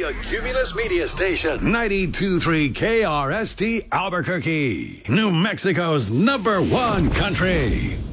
a Cumulus Media Station. 92.3 KRST Albuquerque. New Mexico's #1 country.